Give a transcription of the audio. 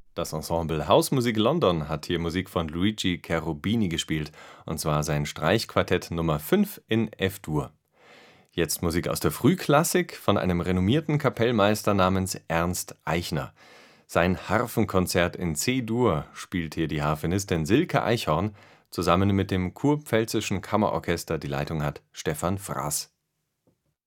Das Ensemble Hausmusik London hat hier Musik von Luigi Cherubini gespielt, und zwar sein Streichquartett Nummer 5 in F-Dur. Jetzt Musik aus der Frühklassik von einem renommierten Kapellmeister namens Ernst Eichner. Sein Harfenkonzert in C-Dur spielt hier die Harfenistin Silke Eichhorn zusammen mit dem Kurpfälzischen Kammerorchester, die Leitung hat Stefan Fraß.